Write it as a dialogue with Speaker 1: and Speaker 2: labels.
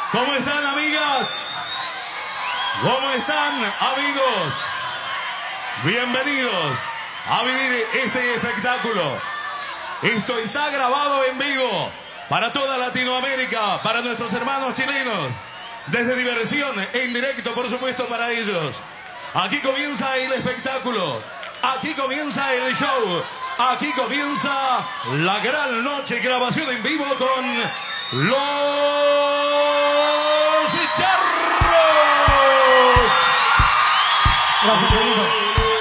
Speaker 1: ¿Cómo están, amigas? ¿Cómo están, amigos? Bienvenidos a vivir este espectáculo. Esto está grabado en vivo para toda Latinoamérica, para nuestros hermanos chilenos. Desde Diversión, en directo, por supuesto, para ellos. Aquí comienza el espectáculo. Aquí comienza el show. Aquí comienza la gran noche. Grabación en vivo con Los Charros.
Speaker 2: Gracias, Pedrito.